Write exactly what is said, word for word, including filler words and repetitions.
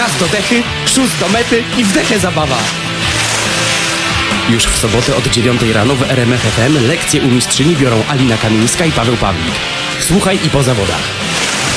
Raz do dechy, szóst do mety i w dechę zabawa. Już w sobotę od dziewiątej rano w R M F F M lekcje u mistrzyni biorą Alina Kamińska i Paweł Pawlik. Słuchaj i po zawodach.